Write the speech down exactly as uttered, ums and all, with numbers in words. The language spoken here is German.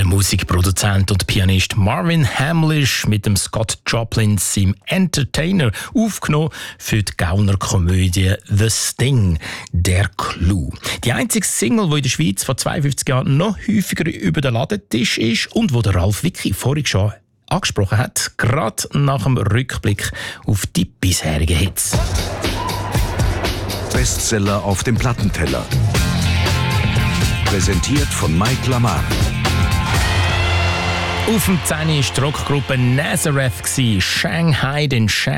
Musikproduzent und Pianist Marvin Hamlisch mit dem Scott Joplin seinem Entertainer aufgenommen für die Gaunerkomödie «The Sting», «Der Clou». Die einzige Single, die in der Schweiz vor zweiundfünfzig Jahren noch häufiger über den Ladentisch ist und wo der Ralf Wicki vorhin schon angesprochen hat, gerade nach dem Rückblick auf die bisherigen Hits. Bestseller auf dem Plattenteller. Präsentiert von Mike Lamar. Auf dem zehn war die Rockgruppe Nazareth, Shanghai den Shanghai.